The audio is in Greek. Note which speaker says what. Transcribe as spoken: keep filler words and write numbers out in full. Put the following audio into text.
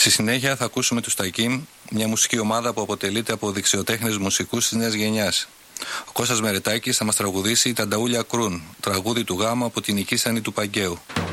Speaker 1: Στη συνέχεια θα ακούσουμε τους Τακίμ, μια μουσική ομάδα που αποτελείται από δεξιοτέχνες μουσικούς της νέας γενιάς. Ο Κώστας Μερετάκης θα μας τραγουδήσει «Τα Νταούλια Κρούν», τραγούδι του Γάμου από την Οικίσανη του Παγκαίου.